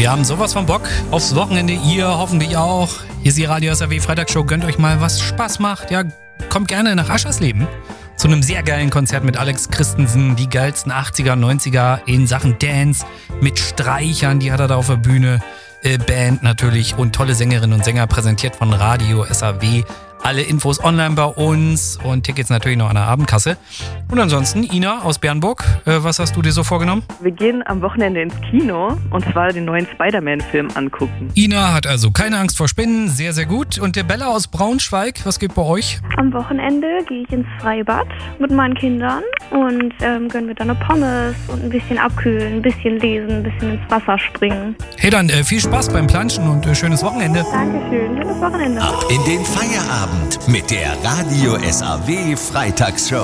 Wir haben sowas von Bock aufs Wochenende, ihr hoffentlich auch. Hier ist die Radio SAW Freitagsshow, gönnt euch mal, was Spaß macht. Ja, kommt gerne nach Aschersleben zu einem sehr geilen Konzert mit Alex Christensen, die geilsten 80er, 90er in Sachen Dance mit Streichern, die hat er da auf der Bühne. Band natürlich und tolle Sängerinnen und Sänger, präsentiert von Radio SAW. Alle Infos online bei uns und Tickets natürlich noch an der Abendkasse. Und ansonsten, Ina aus Bernburg, was hast du dir so vorgenommen? Wir gehen am Wochenende ins Kino und zwar den neuen Spider-Man-Film angucken. Ina hat also keine Angst vor Spinnen, sehr, sehr gut. Und der Bella aus Braunschweig, was geht bei euch? Am Wochenende gehe ich ins Freibad mit meinen Kindern und gönnen wir dann eine Pommes und ein bisschen abkühlen, ein bisschen lesen, ein bisschen ins Wasser springen. Hey, dann viel Spaß beim Planschen und schönes Wochenende. Dankeschön, schönes Wochenende. Ab in den Feierabend mit der Radio SAW Freitagsshow.